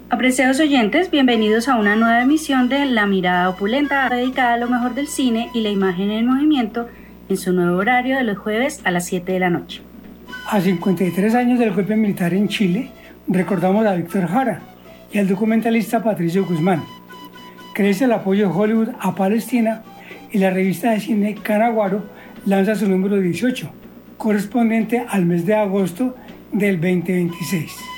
Apreciados oyentes, bienvenidos a una nueva emisión de La Mirada Opulenta, dedicada a lo mejor del cine y la imagen en movimiento en su nuevo horario de los jueves a las 7 de la noche. A 53 años del golpe militar en Chile, recordamos a Víctor Jara y al documentalista Patricio Guzmán. Crece el apoyo de Hollywood a Palestina y la revista de cine Canaguaro lanza su número 18, correspondiente al mes de agosto del 2026.